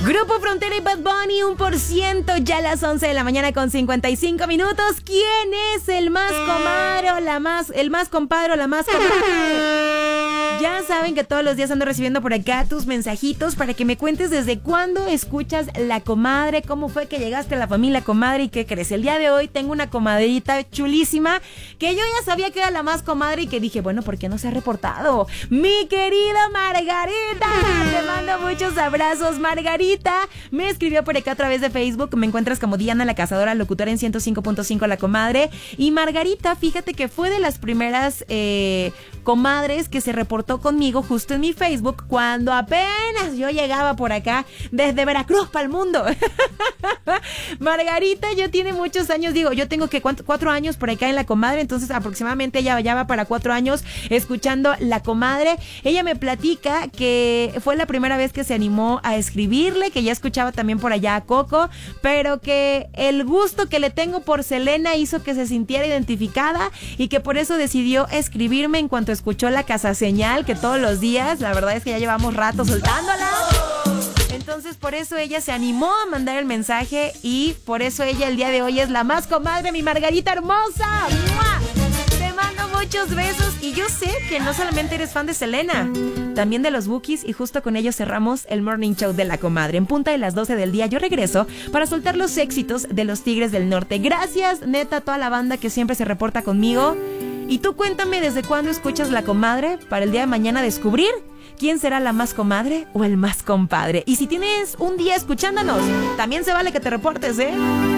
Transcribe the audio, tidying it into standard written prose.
Grupo Frontera y Bad Bunny, 1%, ya a las 11 de la mañana con 55 minutos. ¿Quién es el más comadre o el más compadre o la más comadre? Ya saben que todos los días ando recibiendo por acá tus mensajitos para que me cuentes desde cuándo escuchas La Comadre, cómo fue que llegaste a la familia Comadre y qué crees. El día de hoy tengo una comadrita chulísima que yo ya sabía que era la más comadre y que dije, bueno, ¿por qué no se ha reportado? Mi querida Margarita, te mando muchos abrazos. Margarita me escribió por acá a través de Facebook, me encuentras como Diana la Cazadora, locutora en 105.5 La Comadre. Y Margarita, fíjate que fue de las primeras comadres que se reportó conmigo justo en mi Facebook cuando apenas yo llegaba por acá desde Veracruz para el mundo. Margarita ya tiene muchos años, digo, yo tengo que 4 años por acá en La Comadre, entonces aproximadamente ella ya va para 4 años escuchando La Comadre. Ella me platica que fue la primera vez que se animó a escribirle, que ya escuchaba también por allá a Coco, pero que el gusto que le tengo por Selena hizo que se sintiera identificada y que por eso decidió escribirme en cuanto escuchó la Casa Señal, que todos los días, la verdad es que ya llevamos rato soltándola. Entonces por eso ella se animó a mandar el mensaje y por eso ella el día de hoy es la más comadre, mi Margarita hermosa. ¡Mua! Te mando muchos besos y yo sé que no solamente eres fan de Selena, también de los Bukis, y justo con ellos cerramos el Morning Show de La Comadre. En punta de las 12 del día yo regreso para soltar los éxitos de los Tigres del Norte. Gracias neta a toda la banda que siempre se reporta conmigo. Y tú cuéntame desde cuándo escuchas La Comadre para el día de mañana descubrir quién será la más comadre o el más compadre. Y si tienes un día escuchándonos, también se vale que te reportes, ¿eh?